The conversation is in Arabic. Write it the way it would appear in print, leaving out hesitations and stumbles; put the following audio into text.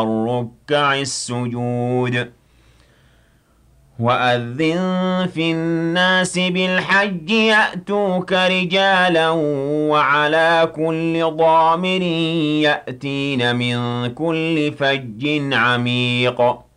الركع السجود وأذن في الناس بالحج يأتوك رجالا وعلى كل ضامر يأتين من كل فج عميق